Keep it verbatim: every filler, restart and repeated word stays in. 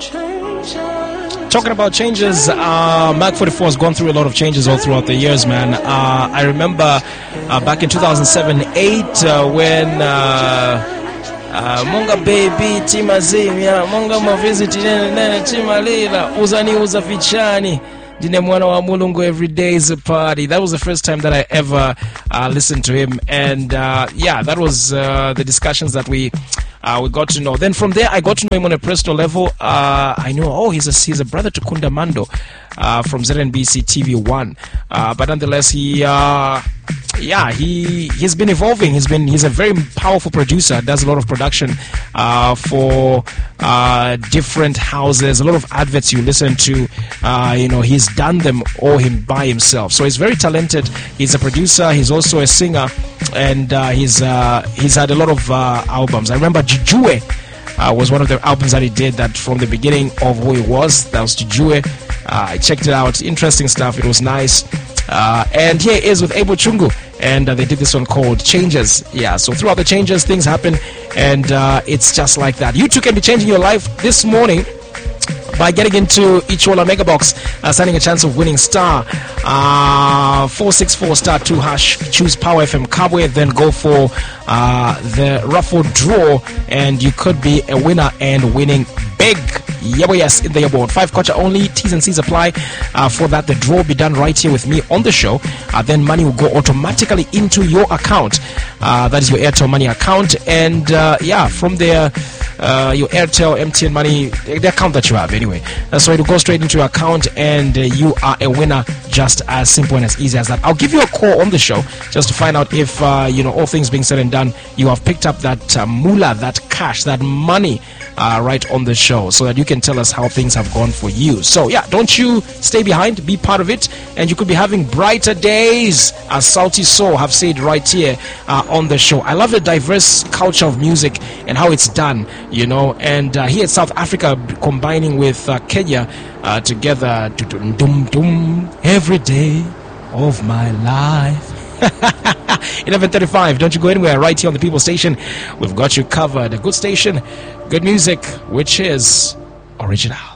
Talking about changes, uh, Mac forty-four has gone through a lot of changes all throughout the years, man. Uh, I remember uh, back in two thousand seven eight uh, when uh, uh, Munga baby timazimya Munga maviziti nene timalila uzani uza fichani Dine mwana wa mulungu every day is a party. That was the first time that I ever uh, listened to him, and uh, yeah, that was uh, the discussions that we uh, we got to know. Then from there, I got to know him on a personal level. Uh, I know, oh, he's a he's a brother to Kunda Mando uh, from Z N B C T V one, uh, but nonetheless, he. Uh, Yeah, he he's been evolving. He's been he's a very powerful producer. Does a lot of production uh, for uh, different houses. A lot of adverts you listen to. Uh, you know, he's done them all him by himself. So he's very talented. He's a producer. He's also a singer, and uh, he's uh, he's had a lot of uh, albums. I remember Jujue uh, was one of the albums that he did. That from the beginning of who he was. That was Jujue. Uh, I checked it out. Interesting stuff. It was nice. Uh, and here is with Abel Chungu, and uh, they did this one called Changes. Yeah, so throughout the changes, things happen, and uh, it's just like that. You too can be changing your life this morning by getting into Ichola Mega Box, uh, standing a chance of winning star uh, four six four star two hash. Choose Power F M Kabwe, then go for uh, the raffle draw, and you could be a winner and winning big. Yeah, well, yes, in the award. Five kwacha only. T's and C's apply uh, for that. The draw will be done right here with me on the show. Uh, then money will go automatically into your account. Uh, that is your Airtel Money account. And uh, yeah, from there, uh, your Airtel, M T N Money, the account that you have anyway. Uh, so it will go straight into your account, and uh, you are a winner, just as simple and as easy as that. I'll give you a call on the show just to find out if, uh, you know, all things being said and done, you have picked up that uh, moolah, that cash, that money uh, right on the show, so that you can tell us how things have gone for you. So yeah, don't you stay behind, be part of it, and you could be having brighter days, as Salty Soul have said right here uh, on the show. I love the diverse culture of music and how it's done, you know, and uh, here in South Africa, combining with uh, Kenya uh, together, dum dum dum, every day of my life. eleven thirty-five, don't you go anywhere, right here on the People Station. We've got you covered. A good station, good music, which is original.